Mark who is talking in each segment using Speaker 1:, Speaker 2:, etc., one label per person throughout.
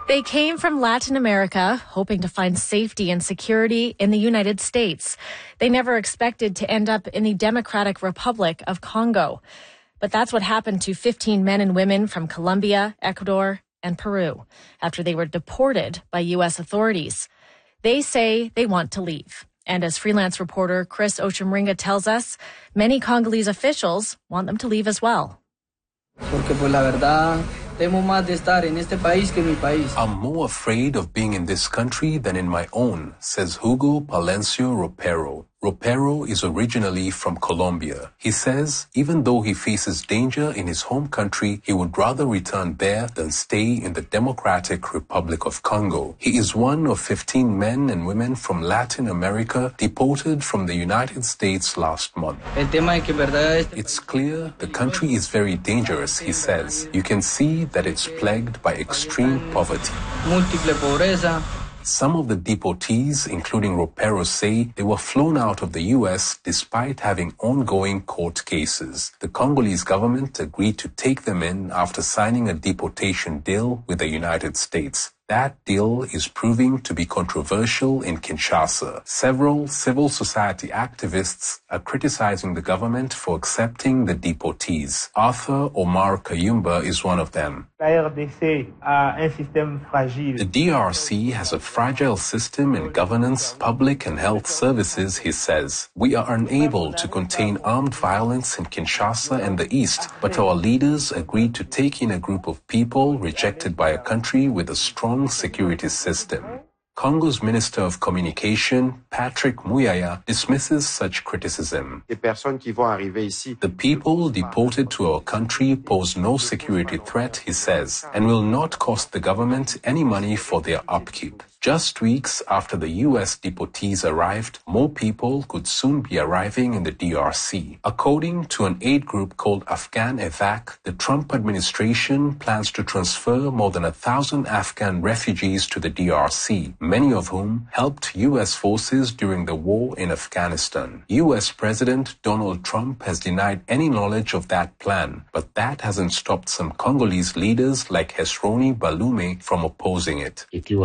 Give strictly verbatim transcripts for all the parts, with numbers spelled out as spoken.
Speaker 1: They came from Latin America, hoping to find safety and security in the United States. They never expected to end up in the Democratic Republic of Congo. But that's what happened to fifteen men and women from Colombia, Ecuador, and Peru after they were deported by U S authorities. They say they want to leave. And as freelance reporter Chris Ochemringa tells us, many Congolese officials want them to leave as well.
Speaker 2: I'm more afraid of being in this country than in my own, says Hugo Palencio Ropero. Ropero is originally from Colombia. He says even though he faces danger in his home country, he would rather return there than stay in the Democratic Republic of Congo. He is one of fifteen men and women from Latin America deported from the United States last month. It's clear the country is very dangerous, he says. You can see that it's plagued by extreme poverty. Some of the deportees, including Ropero, say they were flown out of the U S despite having ongoing court cases. The Congolese government agreed to take them in after signing a deportation deal with the United States. That deal is proving to be controversial in Kinshasa. Several civil society activists are criticizing the government for accepting the deportees. Arthur Omar Kayumba is one of them. The D R C has a fragile system in governance, public and health services, he says. We are unable to contain armed violence in Kinshasa and the East, but our leaders agreed to take in a group of people rejected by a country with a strong security system. Congo's Minister of Communication, Patrick Muyaya, dismisses such criticism. The people deported to our country pose no security threat, he says, and will not cost the government any money for their upkeep. Just weeks after the U S deportees arrived, more people could soon be arriving in the D R C. According to an aid group called Afghan Evac, the Trump administration plans to transfer more than a thousand Afghan refugees to the D R C, many of whom helped U S forces during the war in Afghanistan. U S President Donald Trump has denied any knowledge of that plan, but that hasn't stopped some Congolese leaders like Hesroni Balume from opposing it.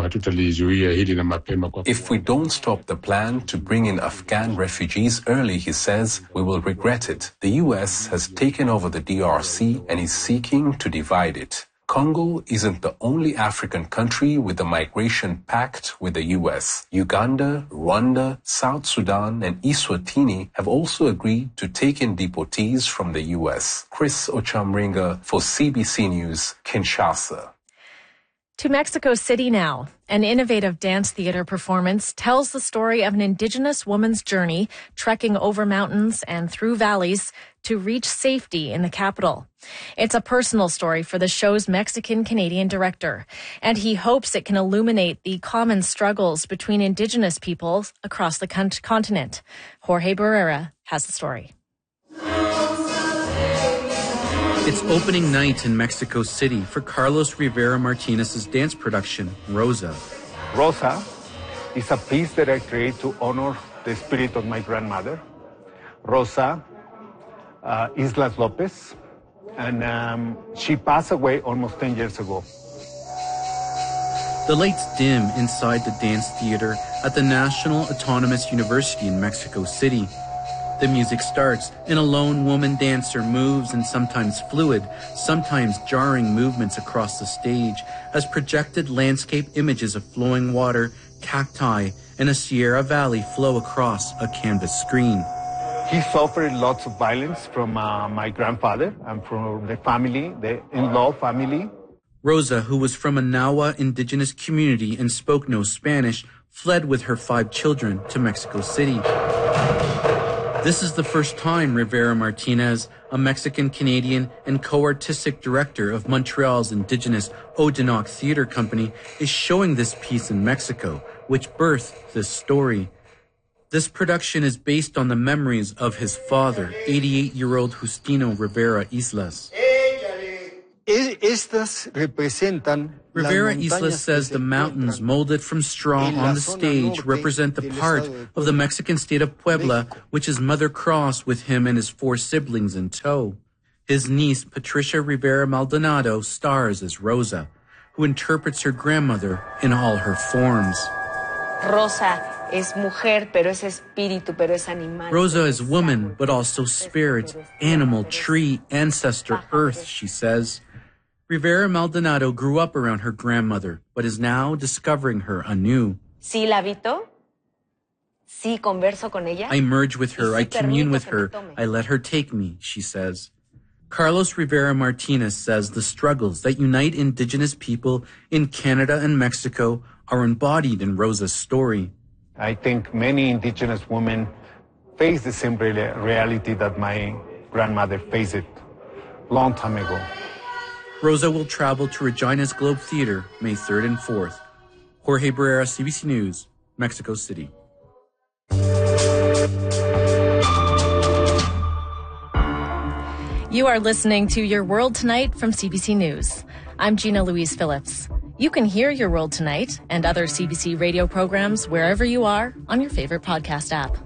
Speaker 2: If we don't stop the plan to bring in Afghan refugees early, he says, we will regret it. The U S has taken over the D R C and is seeking to divide it. Congo isn't the only African country with a migration pact with the U S. Uganda, Rwanda, South Sudan, and Eswatini have also agreed to take in deportees from the U S. Chris Ochemringa for C B C News, Kinshasa.
Speaker 1: To Mexico City now. An innovative dance theater performance tells the story of an Indigenous woman's journey trekking over mountains and through valleys to reach safety in the capital. It's a personal story for the show's Mexican-Canadian director, and he hopes it can illuminate the common struggles between Indigenous peoples across the con- continent. Jorge Barrera has the story.
Speaker 3: It's opening night in Mexico City for Carlos Rivera Martinez's dance production, Rosa.
Speaker 4: Rosa is a piece that I create to honor the spirit of my grandmother, Rosa uh, Islas Lopez, and um, she passed away almost ten years ago.
Speaker 3: The lights dim inside the dance theater at the National Autonomous University in Mexico City. The music starts, and a lone woman dancer moves in sometimes fluid, sometimes jarring movements across the stage as projected landscape images of flowing water, cacti, and a Sierra Valley flow across a canvas screen.
Speaker 4: He suffered lots of violence from uh, my grandfather and from the family, the in-law family.
Speaker 3: Rosa, who was from a Nahua indigenous community and spoke no Spanish, fled with her five children to Mexico City. This is the first time Rivera Martinez, a Mexican-Canadian and co-artistic director of Montreal's indigenous Odanak Theatre Company, is showing this piece in Mexico, which birthed this story. This production is based on the memories of his father, eighty-eight-year-old Justino Rivera Islas. Rivera Islas says the mountains molded from straw on the stage represent the part of the Mexican state of Puebla, which his mother crossed with him and his four siblings in tow. His niece, Patricia Rivera Maldonado, stars as Rosa. who interprets her grandmother in all her forms.
Speaker 5: Rosa es mujer, pero es espíritu, pero es animal.
Speaker 3: Rosa is woman, but also spirit, animal, tree, ancestor, earth, she says. Rivera Maldonado grew up around her grandmother, but is now discovering her anew.
Speaker 5: Sí la habito. Sí converso con ella.
Speaker 3: I merge with her, I commune with her, I let her take me, she says. Carlos Rivera Martinez says the struggles that unite Indigenous people in Canada and Mexico are embodied in Rosa's story.
Speaker 4: I think many Indigenous women face the same reality that my grandmother faced it long time ago.
Speaker 3: Rosa will travel to Regina's Globe Theater May third and fourth. Jorge Barrera, C B C News, Mexico City.
Speaker 1: You are listening to Your World Tonight from C B C News. I'm Gina Louise Phillips. You can hear Your World Tonight and other C B C radio programs wherever you are on your favorite podcast app.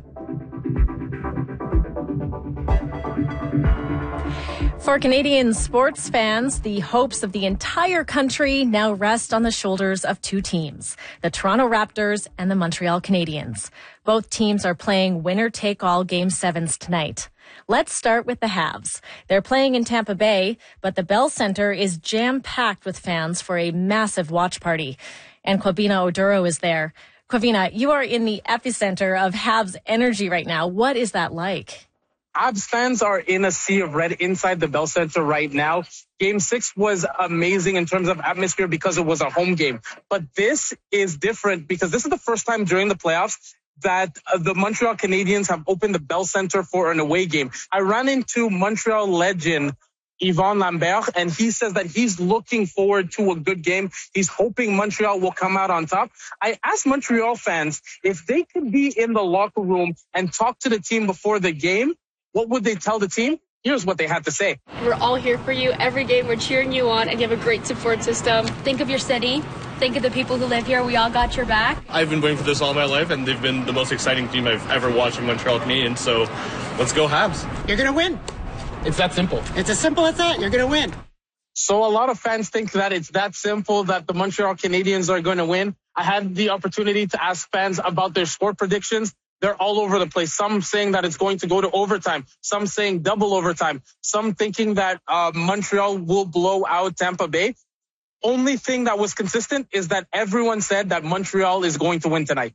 Speaker 1: For Canadian sports fans, the hopes of the entire country now rest on the shoulders of two teams, the Toronto Raptors and the Montreal Canadiens. Both teams are playing winner-take-all Game sevens tonight. Let's start with the Habs. They're playing in Tampa Bay, but the Bell Center is jam-packed with fans for a massive watch party. And Quabina Oduro is there. Quabina, you are in the epicenter of Habs energy right now. What is that like?
Speaker 6: Habs fans are in a sea of red inside the Bell Center right now. Game six was amazing in terms of atmosphere because it was a home game. But this is different because this is the first time during the playoffs that uh, the Montreal Canadiens have opened the Bell Center for an away game. I ran into Montreal legend Yvon Lambert, and he says that he's looking forward to a good game. He's hoping Montreal will come out on top. I asked Montreal fans if they could be in the locker room and talk to the team before the game, what would they tell the team? Here's what they had to say.
Speaker 7: We're all here for you. Every game we're cheering you on, and you have a great support system. Think of your city. Think of the people who live here. We all got your back.
Speaker 8: I've been waiting for this all my life, and they've been the most exciting team I've ever watched in Montreal Canadiens. So let's go Habs.
Speaker 9: You're going to win.
Speaker 8: It's that simple.
Speaker 9: It's as simple as that. You're going to win.
Speaker 6: So a lot of fans think that it's that simple, that the Montreal Canadiens are going to win. I had the opportunity to ask fans about their score predictions. They're all over the place. Some saying that it's going to go to overtime. Some saying double overtime. Some thinking that uh, Montreal will blow out Tampa Bay. Only thing that was consistent is that everyone said that Montreal is going to win tonight.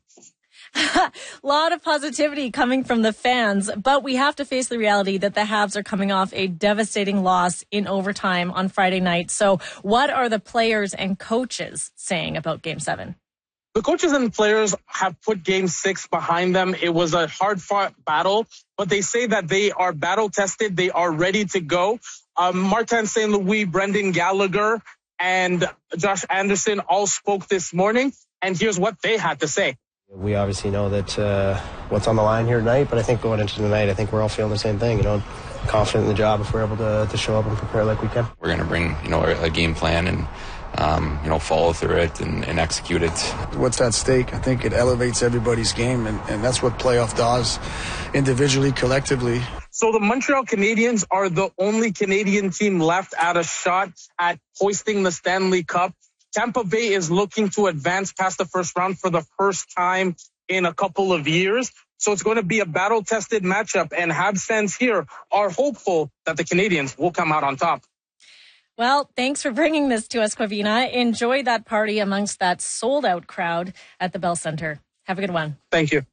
Speaker 1: A lot of positivity coming from the fans, but we have to face the reality that the Habs are coming off a devastating loss in overtime on Friday night. So what are the players and coaches saying about Game seven?
Speaker 6: The coaches and players have put Game six behind them. It was a hard-fought battle, but they say that they are battle-tested. They are ready to go. Um, Martin Saint Louis, Brendan Gallagher, and Josh Anderson all spoke this morning, and here's what they had to say.
Speaker 10: We obviously know that uh, what's on the line here tonight, but I think going into tonight, I think we're all feeling the same thing, you know, confident in the job if we're able to, to show up and prepare like we can.
Speaker 11: We're going to bring, you know, a, a game plan and Um, you know, follow through it and, and execute it.
Speaker 12: What's at stake? I think it elevates everybody's game, and, and that's what playoff does, individually, collectively.
Speaker 6: So the Montreal Canadiens are the only Canadian team left at a shot at hoisting the Stanley Cup. Tampa Bay is looking to advance past the first round for the first time in a couple of years. So it's going to be a battle-tested matchup, and Habs fans here are hopeful that the Canadiens will come out on top.
Speaker 1: Well, thanks for bringing this to us, Quavina. Enjoy that party amongst that sold-out crowd at the Bell Center. Have a good one.
Speaker 6: Thank you.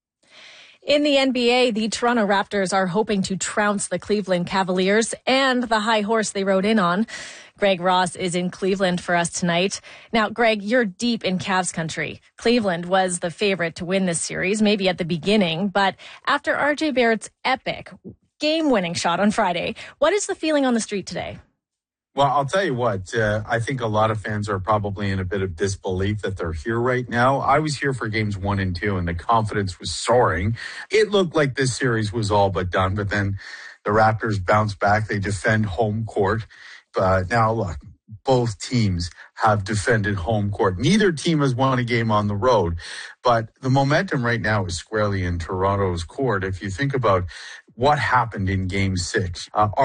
Speaker 1: In the N B A, the Toronto Raptors are hoping to trounce the Cleveland Cavaliers and the high horse they rode in on. Greg Ross is in Cleveland for us tonight. Now, Greg, you're deep in Cavs country. Cleveland was the favorite to win this series, maybe at the beginning, but after R J Barrett's epic game-winning shot on Friday, what is the feeling on the street today?
Speaker 13: Well, I'll tell you what, uh, I think a lot of fans are probably in a bit of disbelief that they're here right now. I was here for games one and two, and the confidence was soaring. It looked like this series was all but done, but then the Raptors bounce back. They defend home court. But now, look, both teams have defended home court. Neither team has won a game on the road, but the momentum right now is squarely in Toronto's court. If you think about what happened in game six, uh,